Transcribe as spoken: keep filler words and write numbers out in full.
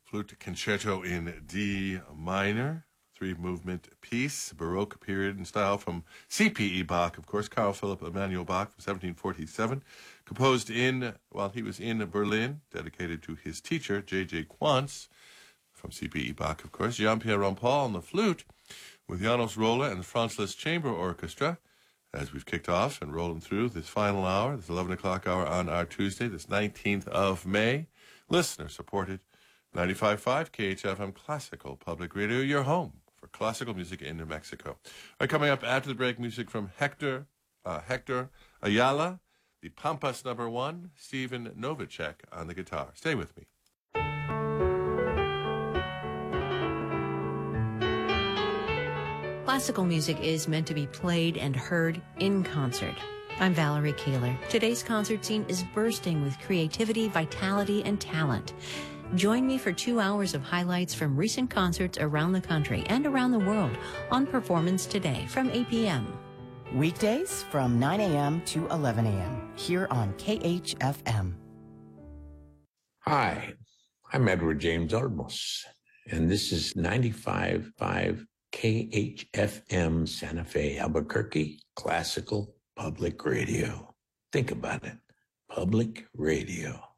Flute Concerto in D minor, three-movement piece, Baroque period in style from C P E Bach, of course, Carl Philipp Emanuel Bach from seventeen forty-seven, composed in, while he was in Berlin, dedicated to his teacher, J J Quantz, from C P E Bach, of course, Jean-Pierre Rampal on the flute, with Janos Rolla and the Franz Liszt Chamber Orchestra, as we've kicked off and rolling through this final hour, this eleven o'clock hour on our Tuesday, this nineteenth of May, listener-supported, ninety-five point five K H F M Classical Public Radio, your home for classical music in New Mexico. All right, coming up after the break, music from Hector, uh, Hector Ayala, the Pampas number one, Stephen Novacek on the guitar. Stay with me. Classical music is meant to be played and heard in concert. I'm Valerie Kaler. Today's concert scene is bursting with creativity, vitality, and talent. Join me for two hours of highlights from recent concerts around the country and around the world on Performance Today from eight p.m. Weekdays from nine a.m. to eleven a.m. here on K H F M. Hi, I'm Edward James Olmos, and this is ninety-five point five K H F M Santa Fe, Albuquerque, Classical Public Radio. Think about it. Public radio.